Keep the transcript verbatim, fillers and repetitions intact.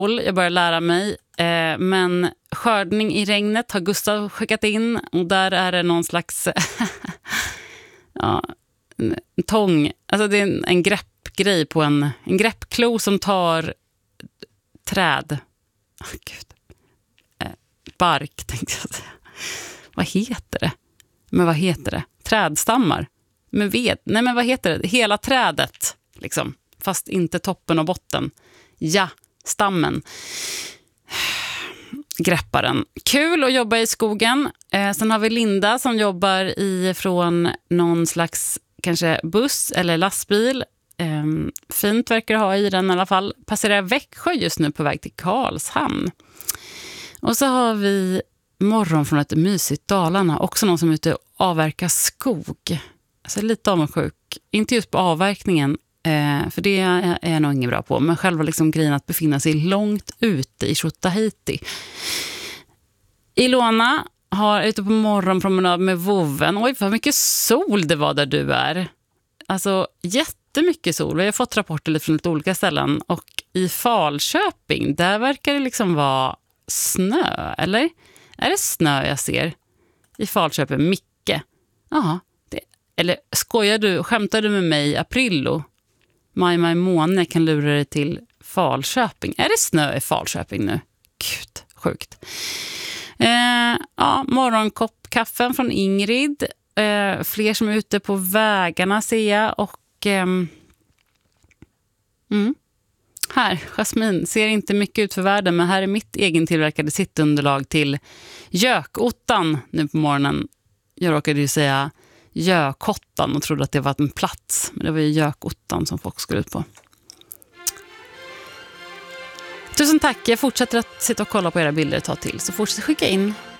jag börjar lära mig. Eh, men skördning i regnet har Gustav skickat in. Och där är det någon slags ja, en tång. Alltså det är en, en greppgrej på en, en greppklo som tar träd. Oh, Gud. Eh, bark tänkte jag säga. Vad heter det? Men vad heter det? Trädstammar. Men ved. Nej men vad heter det? Hela trädet liksom. Fast inte toppen och botten. Ja, stammen. Grepparen. Kul att jobba i skogen. Eh, sen har vi Linda som jobbar i från någon slags kanske buss eller lastbil. Eh, fint verkar ha i den i alla fall. Passerar Växjö just nu på väg till Karlshamn. Och så har vi Morgon från ett mysigt Dalarna. Också någon som är ute och avverkar skog. Alltså lite avundsjuk. Inte just på avverkningen. Eh, för det är jag nog ingen bra på. Men själva liksom grejen att befinna sig långt ute i Tjotahejti. Ilona har ute på morgonpromenad med voven. Oj, vad mycket sol det var där du är. Alltså jättemycket sol. Vi har fått rapporter lite från lite olika ställen. Och i Falköping, där verkar det liksom vara snö, eller? Är det snö jag ser? I Falköping, Micke. Ja, det. Eller skojar du, skämtar du med mig i aprillo? Maj, maj, måne kan lura dig till Falköping. Är det snö i Falköping nu? Gud, sjukt. Eh, ja, morgonkopp kaffen från Ingrid. Eh, fler som är ute på vägarna ser jag. Och eh, mm, här, Jasmin, ser inte mycket ut för världen. Men här är mitt egen tillverkade sittunderlag till gökottan nu på morgonen. Jag råkade ju säga gökottan och trodde att det var en plats. Men det var ju gökottan som folk skulle ut på. Tusen tack. Jag fortsätter att sitta och kolla på era bilder ett tag till. Så fortsätt skicka in.